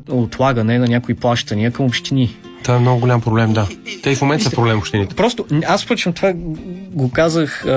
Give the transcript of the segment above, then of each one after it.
отлагане на някои плащания към общини. Това е много голям проблем, да. Те и в момента са проблем общините. Просто, аз впрочем това го казах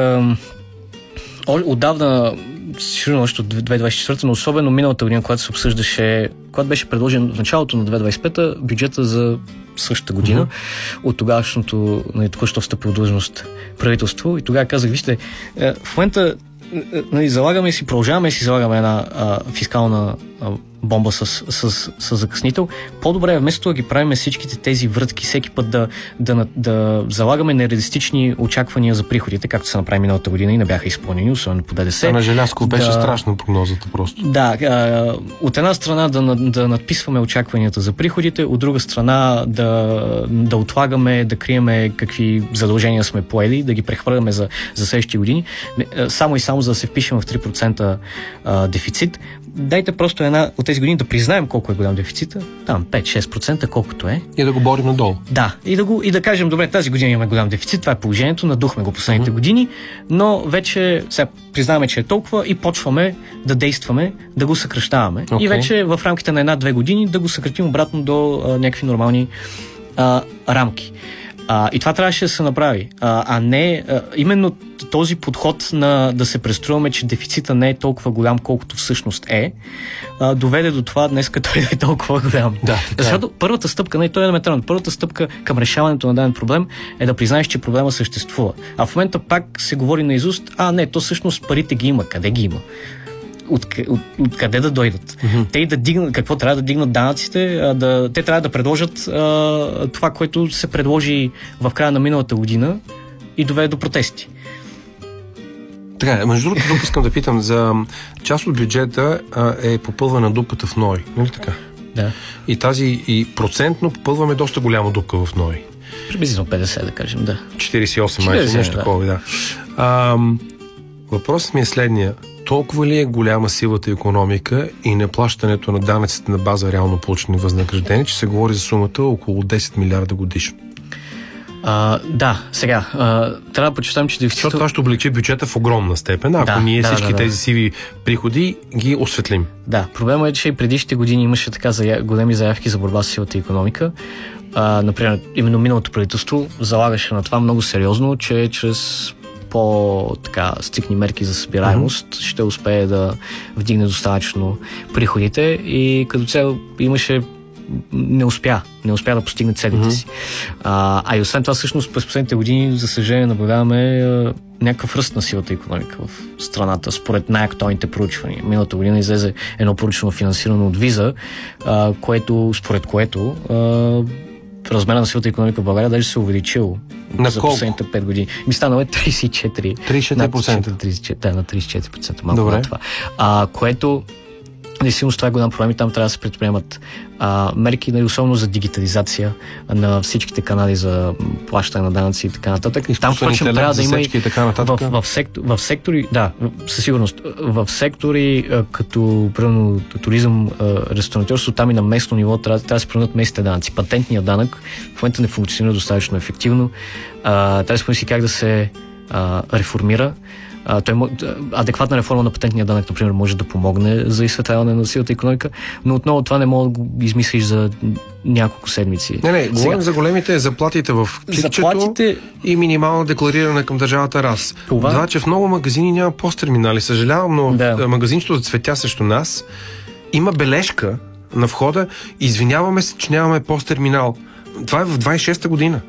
отдавна, сигурно още от 2024, но особено миналата година, когато се обсъждаше, когато беше предложен в началото на 2025 бюджета за същата година от тогавашното, току-що встъпило длъжност правителство, и тогава казах, вижте, в момента залагаме си, продължаваме си залагаме една фискална бомба с закъснител. По-добре е вместо да ги правим всичките тези врътки, всеки път да залагаме нереалистични очаквания за приходите, както се направи миналата година и не бяха изпълнени, особено по ДДС. На Желязко беше страшна прогнозата просто. Да, от една страна да надписваме очакванията за приходите, от друга страна да отлагаме, да криеме какви задължения сме поели, да ги прехвърляме за следващите години, само и само за да се впишем в 3% дефицит. Дайте просто една от тези години да признаем колко е голям дефицита, там 5-6%, колкото е. И да го борим надолу. Да, и да кажем, добре, тази година имаме голям дефицит, това е положението, надухме го последните години, но вече сега признаваме, че е толкова и почваме да действаме, да го съкращаваме. И вече в рамките на 1-2 години да го съкратим обратно до някакви нормални рамки. И това трябваше да се направи. А не именно този подход да се преструваме, че дефицита не е толкова голям, колкото всъщност доведе до това днес като е толкова голям. Да, защото първата стъпка, той е елементарно, първата стъпка към решаването на даден проблем е да признаеш, че проблема съществува. А в момента пак се говори наизуст, не, то всъщност парите ги има. Къде ги има? Откъде да дойдат? Те да дигнат, какво трябва да дигнат данъците, те трябва да предложат това, което се предложи в края на миналата година и доведе до протести. Така, между другото, тук искам да питам за част от бюджета е попълвана дупката в НОИ, нали така? Да. И процентно попълваме доста голяма дупка в НОИ. Приблизително 50, да кажем, да. 48 майче, нещо такова, да. Въпросът ми е следния. Толкова ли е голяма силата икономика и неплащането на данъците на база реално получени възнаграждения, че се говори за сумата около 10 милиарда годишно? Да, сега, трябва да почитам, че дефицитът... Това ще облегчи бюджета в огромна степен, ако ние всички тези сиви приходи ги осветлим. Да, проблема е, че и предишните години имаше така големи заявки за борба с силата икономика. Например, именно миналото правителство залагаше на това много сериозно, че чрез по-стикни мерки за събираемост ще успее да вдигне достатъчно приходите и като цяло не успя да постигне целите си. И освен това, всъщност, през последните години, за съжаление, наблюдаваме някакъв ръст на силата икономика в страната, според най-актуалните проучвания. Миналата година излезе едно проучване, финансирано от Виза, според което размера на силата икономика в България даже се увеличил за последните 5 години. Станало е 34%. 34%? На 34%. Малко на това. Което действително това е голям проблем и там трябва да се предприемат мерки, особено за дигитализация на всичките канали за плащане на данъци и така нататък. Там, впрочем, трябва да има и в сектори, да, със сигурност, в сектори като, примерно, туризъм, ресторантьорство, там и на местно ниво трябва да се променят местните данъци. Патентният данък в момента не функционира достатъчно ефективно. Трябва да се помисли как да се реформира. Адекватна реформа на патентния данък, например, може да помогне за изсветляване на силата икономика, но отново това не мога да го измислиш за няколко седмици. Говорим за големите заплатите в кликчето и минимална декларирана към държавата раз. Това, че в много магазини няма посттерминали. Съжалявам, но магазинчето за цветя срещу нас има бележка на входа: извиняваме се, че нямаме посттерминал. Това е в 26-та година.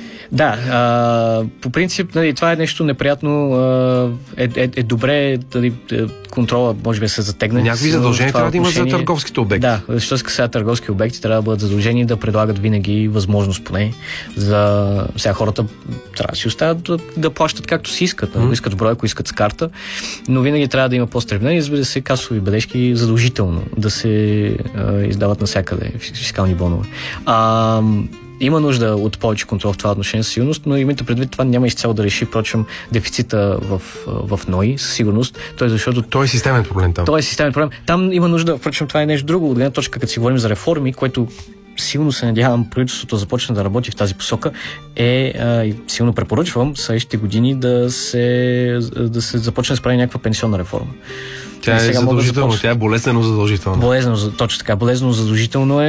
Да, по принцип, това е нещо неприятно. Е добре контрола може би да се затегне. Някакви задължения трябва да има за търговските обекти. Да, защото се касаят търговски обекти, трябва да бъдат задължени да предлагат винаги възможност поне за сега хората трябва да си оставят да плащат както си искат. Ако искат в брой, ако искат с карта, но винаги трябва да има посттерминали и разбира се касови бележки задължително да се издават навсякъде фискални бонове. Има нужда от повече контрол в това отношение със сигурност, но имайте предвид, това няма изцяло да реши, впрочем, дефицита в НОИ със сигурност. Той е системен проблем там. Той е системен проблем. Там има нужда, впрочем, това е нещо друго. От гледна точка, като си говорим за реформи, което силно се надявам правителството да започне да работи в тази посока, силно препоръчвам следващите години да се започне да се прави някаква пенсионна реформа. Тя е задължително, тя е болезнено задължителна. Точно така, болезнено задължително е.